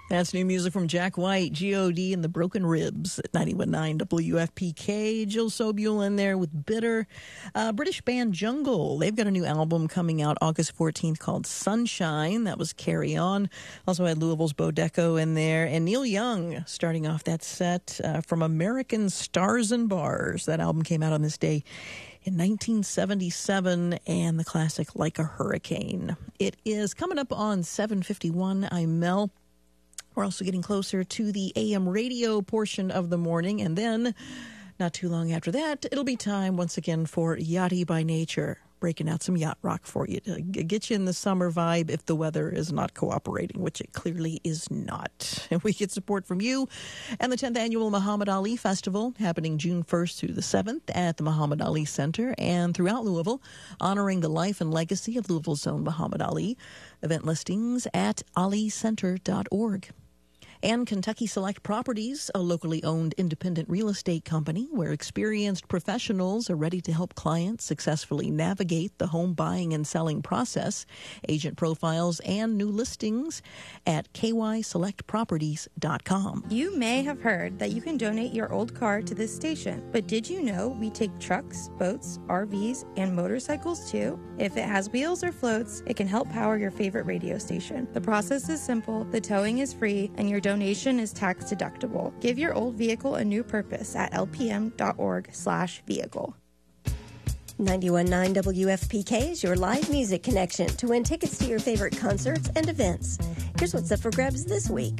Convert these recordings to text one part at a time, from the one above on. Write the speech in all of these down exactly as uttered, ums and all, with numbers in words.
That's new music from Jack White, G O D and the Broken Ribs at ninety-one point nine W F P K. Jill Sobule in there with Bitter. Uh, British band Jungle, they've got a new album coming out August fourteenth called Sunshine. That was Carry On. Also had Louisville's Bo Deco in there. And Neil Young starting off that set uh, from American Stars and Bars. That album came out on this day in nineteen seventy-seven, and the classic Like a Hurricane. It is coming up on seven fifty-one. I'm Mel. We're also getting closer to the A M radio portion of the morning, and then not too long after that, it'll be time once again for Yachty by Nature, breaking out some yacht rock for you to get you in the summer vibe if the weather is not cooperating, which it clearly is not. And we get support from you and the tenth Annual Muhammad Ali Festival, happening June first through the seventh at the Muhammad Ali Center and throughout Louisville, honoring the life and legacy of Louisville's own Muhammad Ali. Event listings at ali center dot org. And Kentucky Select Properties, a locally owned independent real estate company where experienced professionals are ready to help clients successfully navigate the home buying and selling process. Agent profiles and new listings at k y select properties dot com. You may have heard that you can donate your old car to this station, but did you know we take trucks, boats, R Vs, and motorcycles too? If it has wheels or floats, it can help power your favorite radio station. The process is simple, the towing is free, and your donation is tax deductible. Give your old vehicle a new purpose at l p m dot org slash vehicle. ninety-one point nine W F P K is your live music connection to win tickets to your favorite concerts and events. Here's what's up for grabs this week.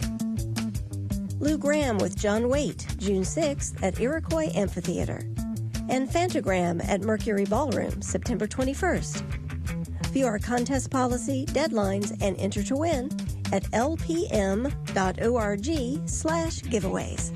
Lou Gramm with John Waite, June sixth at Iroquois Amphitheater. And Fantagram at Mercury Ballroom, September twenty-first. View our contest policy, deadlines, and enter to win at l p m dot org slash giveaways.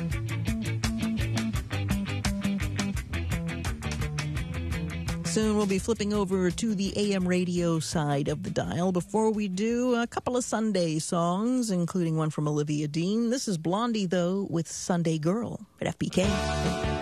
Soon we'll be flipping over to the A M radio side of the dial. Before we do, a couple of Sunday songs, including one from Olivia Dean. This is Blondie, though, with Sunday Girl at F B K.